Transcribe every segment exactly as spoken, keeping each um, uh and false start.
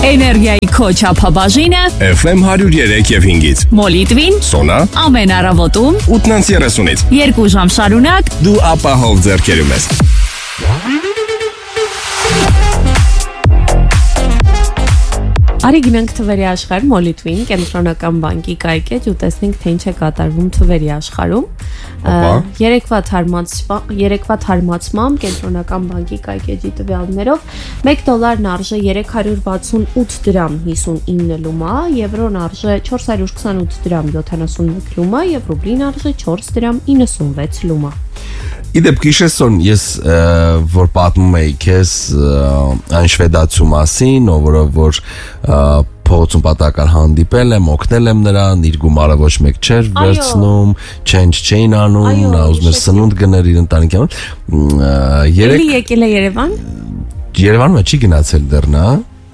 Էներգիայի քո չափաբաժինը Էֆ Էմ one oh three եւ five-ից Մոլիտվին Սոնա ամեն առավոտում ութից երեսունից երկու ժամ շարունակ դու ապահով ձեռքերում ես։ Արի գնանք Թվերի աշխարհ Մոլիտվին, կենտրոնական բանկի կայքեջ ու տեսնենք թե ինչ է կատարվում Թվերի աշխարհում։ Երեկվա թարմացմամբ, երեկվա թարմացմամբ կենտրոնական բանկի կայքեջի տվյալներով մեկ դոլարն արժե երեք հարյուր վաթսունութ դրամ հիսունինը լումա, եվրոն արժե չորս հարյուր քսանութ դրամ յոթանասունմեկ լումա եւ ռուբլին արժե չորս դրամ իննսունվեց լումա։ Իդեպ գիշերսոն ես որ պատմում էի քեզ այն շվեդացու մասին, ով որ փողոցում պատահական հանդիպել եմ, օգնել եմ նրան, իր գումարը ոչ մեկ չէր վերցնում, change chain անում, նա ուզում էր սնունդ գներ իր ընտանիքի համար։ Երեք եկել է Երևան։ Երևանում չի գնացել դեռ նա։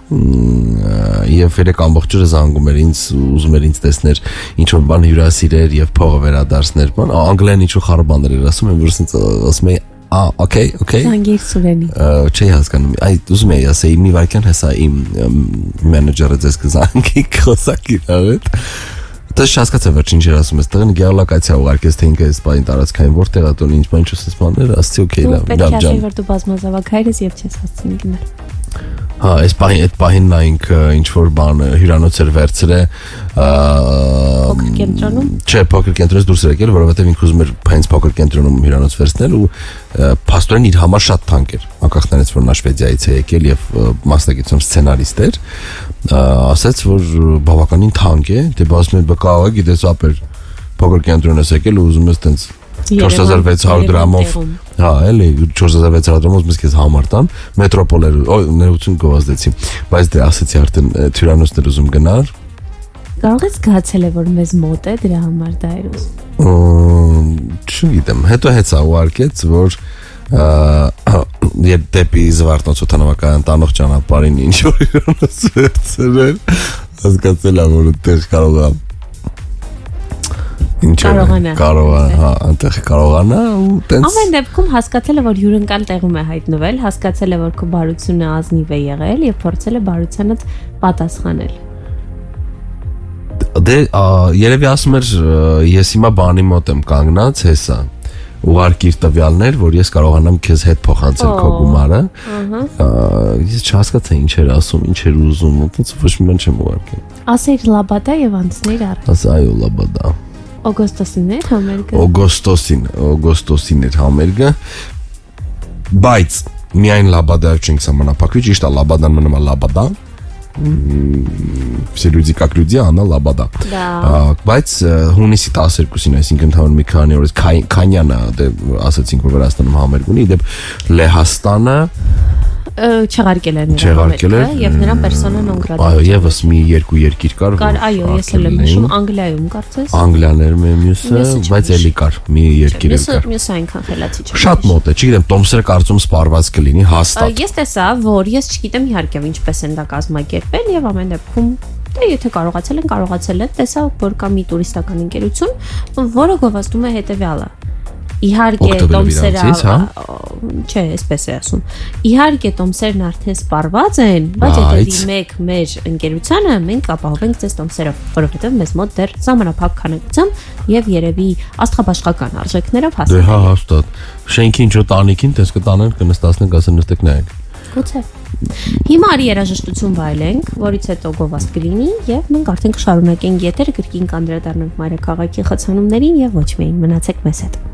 Եվ երեք ամբողջ օրը զանգում էր ինձ, ուզում էր ինձ տեսներ ինչ որ բան հյուրասիրեր եւ փողը վերադարձներ, բան անգլերեն ինչ որ խառը բաներ էր ասում, եմ որ ասում ասում էի, «Ա, օքեյ, օքեյ»։ Զանգիր Սուրենի։ Չի հասկանում։ Այ ուզում էի ասեի, մի վարքան հեսա իմ մենեջերը ձեզ կզանգի խոսակի հետ։ Դա հասկացա վերջին ինչ էր ասում, ես տղեն գեոլոկացիա ուղարկես թե ինքը սպային տարածքային որտեղ է տոն ինչ բան չուսես բաներ, ասցի օքեյ լավ, լավ ջան։ Պետք է որ դու բազմազավակ ես եւ չես հասցնի գնալ։ Հա, այս պահին այդ պահին նա ինքը ինչ որ բան հյուրանոց էր վերցրել, փոքր կենտրոնում։ Չէ, փոքր կենտրոնից դուրս էր եկել, որովհետեւ ինքը ուզում էր հենց փոքր կենտրոնում հյուրանոց վերցնել ու փաստորեն իր համար շատ թանկ էր։ Անկախ նրանից որ նա Շվեդիայից է եկել եւ մասնագիտությամբ սցենարիստ էր, ասաց որ բավականին թանկ է, դե բացում է բկա, գիտես ապեր փոքր կենտրոնից եկել ու ուզում ես տենց չորս հազար վեց հարյուր դրամով, հա, էլի չորս հազար վեց հարյուր դրամով ես համար տան, մետրոպոլեր, ներողություն գովազդեցի, բայց դե ասեցի արդեն հյուրանոցներ ուզում գնար։ Կարող ես զգացել է որ մեզ մոտ է դրա համար դա էր ուզում։ Չգիտեմ, հետո հեծա ուղարկեց, որ երբ դեպի Զվարթնոց օդանավակայան տանող ճանապարհին ինչ որ հյուրանոց վերցրել, հասկացել եմ որ այդտեղ կարող է Կարողանա։ Կարողանա, հա, այնտեղ կարողանա ու տենց։ Ամեն դեպքում հասկացել է որ հյուրընկալ տեղում է հայտնվել, հասկացել է որ քո բարությունը ազնիվ է եղել եւ փորձել է բարությանդ պատասխանել։ Դե երևի ասում էր ես հիմա բանի մոտ եմ կանգնած, հեսա ուղարկիր տվյալներ, որ ես կարողանամ քեզ հետ փոխանցել քո գումարը։ Ես չհասկացա ինչ էր ասում, ինչ էր ուզում, ոնց ոչ մի բան չեմ ուղարկել։ Ասեր լաբադա եւ անցներ առ։ Ասա այո լաբադա։ Օգոստոսին էր համերգը։ Օգոստոսին, օգոստոսին էր համերգը։ Բայց միայն լաբադայով չենք սահմանափակվի, ճիշտ է, լաբադան մնում է լաբադա։ Все люди как люди, она лабада։ Բայց հունիսի տասներկուսին, այսինքն ընդհանուր մի քանի օրից Քանյանը, դե ասացինք որ Վրաստանում համերգ ունի, դեպ Լեհաստանը չեղարկել են Չեղարկել էր եւ նրա պերսոնա նոն գրատա։ Այո, եւս մի երկու երկիր կար։ Կար, այո, ես էլ եմ հիշում Անգլիայում կարծես։ Անգլիաներում է մյուսը, բայց էլի կար, մի երկիր էլ կար։ Մյուսը այնքան խելացի չէ։ Շատ մոտ է, չգիտեմ, Տոմսերը կարծում սպառված կլինի, հաստատ։ Ես տեսա, որ ես չգիտեմ իհարկե ինչպես են դա կազմակերպել եւ ամեն դեպքում դե եթե կարողացել են, կարողացել են, տեսա որ կա մի տուրիստական ընկերություն, որը գովազդում է հետեւյալը։ Իհարկե տոմսերը, չէ, այսպես է ասում։ Իհարկե տոմսերն արդեն սպառված են, բայց եթե դիմեք մեր ընկերությանը, մենք ապահովենք ձեզ տոմսերով, որովհետև մեզ մոտ դեռ ժամանակ քանակությամբ եւ երևի աստղաբաշխական արժեքներով հասել։ Դե հա, հաստատ։ Շենքի ինչ-որ տանիքին տես կտանեն, կնստացնենք, ասեն նստեք նայեք։ Գուցե։ Հիմա արի երաժշտություն վայելենք, որից հետո գովազդ կլինի եւ մենք արդեն կշարունակենք եթերը, կրկին կանդրադառնանք մայրաքաղաքի խցանումներին եւ ոչ միայն մնացեք մեզ հետ։